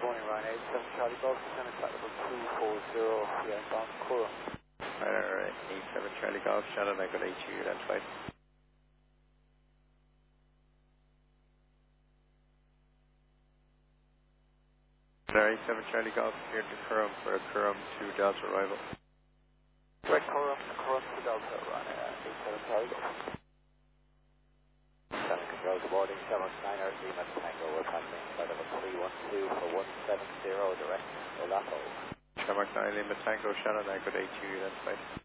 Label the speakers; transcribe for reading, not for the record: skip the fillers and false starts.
Speaker 1: good morning, Ryan 87 Charlie Golf, descending flight level 240, yeah, bound to Curragh.
Speaker 2: Ryanair 87 Charlie Golf, Shannon, I got 82, that's fine. Ryanair 87 Charlie Golf, here to Curragh for Curragh to Delta arrival.
Speaker 1: Direct Curragh to Delta, Ryanair 87 Charlie Golf. Descending control, good morning, 719 Lima Tango, we're passing flight level 312 for 170, direct Olapo.
Speaker 2: Shamrock 9 Lima Tango, Shannon, I got 82, that's fine.